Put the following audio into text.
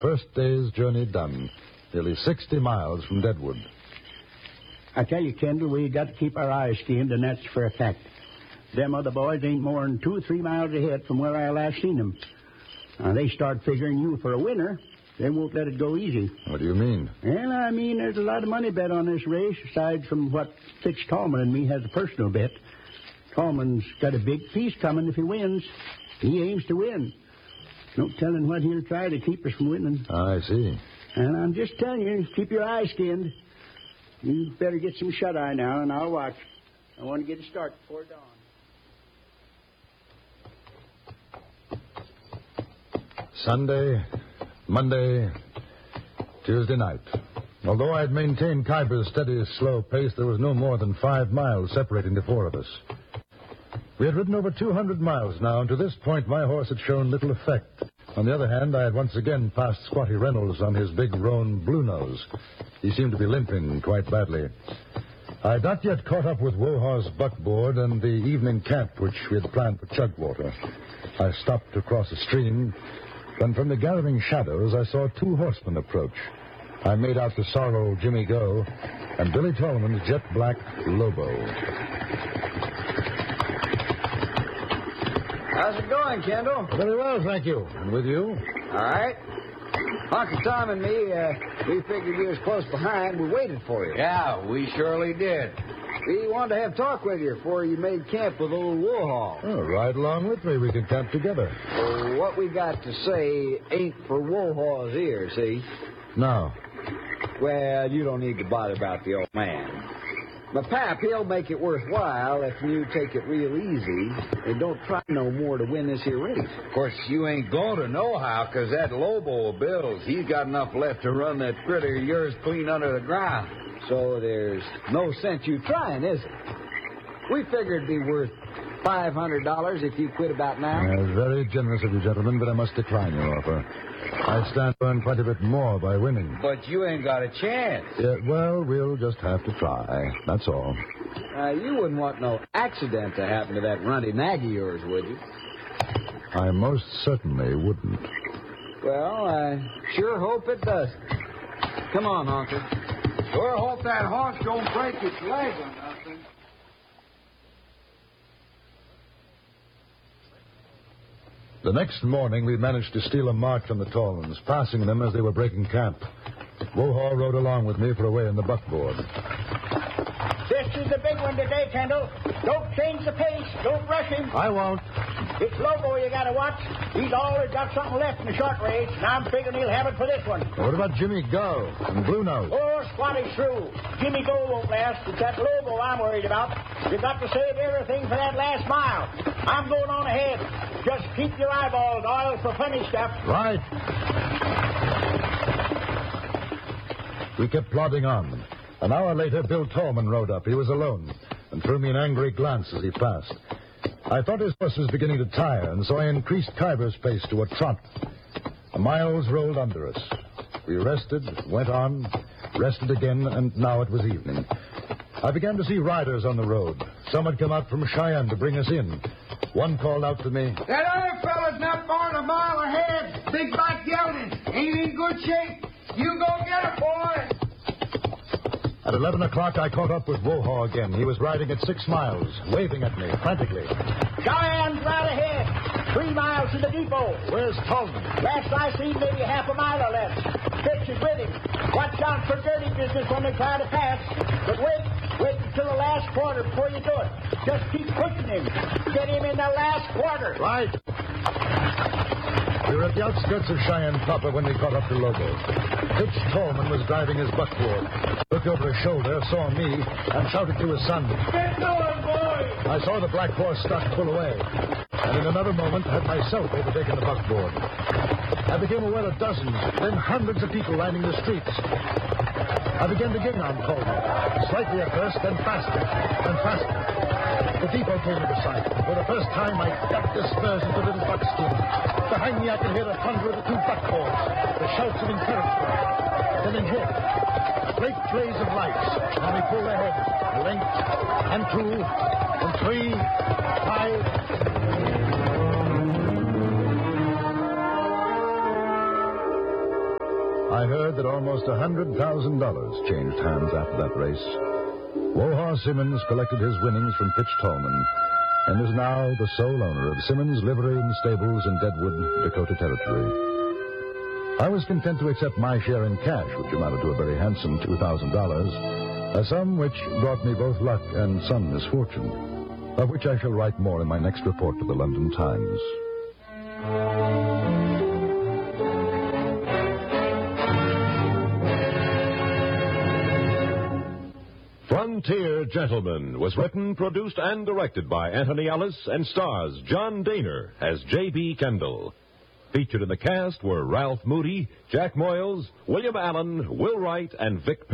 First day's journey done. Nearly 60 miles from Deadwood. I tell you, Kendall, we got to keep our eyes skinned, and that's for a fact. Them other boys ain't more than 2 or 3 miles ahead from where I last seen them. They start figuring you for a winner. They won't let it go easy. What do you mean? Well, I mean, there's a lot of money bet on this race, aside from what Fitz Tallman and me has a personal bet. Tallman's got a big piece coming if he wins. He aims to win. No telling what he'll try to keep us from winning. I see. And I'm just telling you, keep your eyes skinned. You better get some shut-eye now, and I'll watch. I want to get a start before dawn. Sunday, Monday, Tuesday night. Although I had maintained Khyber's steady, slow pace, there was no more than 5 miles separating the 4 of us. We had ridden over 200 miles now, and to this point my horse had shown little effect. On the other hand, I had once again passed Squatty Reynolds on his big roan Blue Nose. He seemed to be limping quite badly. I had not yet caught up with Wohaw's buckboard and the evening camp which we had planned for Chugwater. I stopped to cross a stream, when from the gathering shadows I saw 2 horsemen approach. I made out the sorrel Jimmy Go and Billy Tallman's jet-black Lobo. How's it going, Kendall? Very well, thank you. And with you? All right. Uncle Tom and me, we figured you was close behind. We waited for you. Yeah, we surely did. We wanted to have talk with you before you made camp with old Wohaw. Oh, ride along with me. We can camp together. Well, what we got to say ain't for Wohaw's ears, see? No. Well, you don't need to bother about the old man. But, Pap, he'll make it worthwhile if you take it real easy and don't try no more to win this here race. Of course, you ain't going to know how, because that Lobo of Bill's, he's got enough left to run that critter of yours clean under the ground. So there's no sense you trying, is it? We figured it'd be worth $500 if you quit about now. Very generous of you, gentlemen, but I must decline your offer. I stand to earn quite a bit more by winning. But you ain't got a chance. Well, we'll just have to try. That's all. You wouldn't want no accident to happen to that runty nag of yours, would you? I most certainly wouldn't. Well, I sure hope it doesn't. Come on, Uncle. Sure hope that horse don't break its leg or nothing. The next morning, we managed to steal a march on the Tallmans, passing them as they were breaking camp. Wohaw rode along with me for a way in the buckboard. This is the big one today, Kendall. Don't change the pace. Don't rush him. I won't. It's Lobo you got to watch. He's always got something left in the short race, and I'm figuring he'll have it for this one. What about Jimmy Go and Blue Nose? Oh, Squatty's through. Jimmy Go won't last. It's that Lobo I'm worried about. You've got to save everything for that last mile. I'm going on ahead. Just keep your eyeballs oiled for funny stuff. Right. We kept plodding on. An hour later, Bill Tallman rode up. He was alone and threw me an angry glance as he passed. I thought his horse was beginning to tire, and so I increased Khyber's pace to a trot. The miles rolled under us. We rested, went on, rested again, and now it was evening. I began to see riders on the road. Some had come out from Cheyenne to bring us in. One called out to me, That other fella's not more than a mile ahead. Big black gelding. Ain't in good shape. You go get it, boy. At 11 o'clock, I caught up with Wohaw again. He was riding at 6 miles, waving at me frantically. Cheyenne's right ahead. 3 miles to the depot. Where's Tallman? Last I seen, maybe half a mile or less. Fitz is with him. Watch out for dirty business when they try to pass. But wait until the last quarter before you do it. Just keep pushing him. Get him in the last quarter. Right. We were at the outskirts of Cheyenne proper when we caught up to Lobo. Fitz Tallman was driving his buckboard. Looked over his shoulder, saw me, and shouted to his son, Get going, boy. I saw the black horse start to pull away, and in another moment had myself overtaken the buckboard. I became aware of dozens, then hundreds of people lining the streets. I began to gain on Tallman, slightly at first, then faster and faster. The depot came into sight. For the first time, I dug the spurs into little buckskin. Behind me, I could hear the thunder of the 2 buckboards, the shouts of encouragement. Then in here, a great blaze of lights. And we pulled ahead. A length, and 2, and 3, 5. I heard that almost $100,000 changed hands after that race. Woha Simmons collected his winnings from Pitch Tallman and is now the sole owner of Simmons Livery and Stables in Deadwood, Dakota Territory. I was content to accept my share in cash, which amounted to a very handsome $2,000, a sum which brought me both luck and some misfortune, of which I shall write more in my next report to the London Times. Frontier Gentlemen was written, produced, and directed by Anthony Ellis and stars John Daner as J.B. Kendall. Featured in the cast were Ralph Moody, Jack Moyles, William Allen, Will Wright, and Vic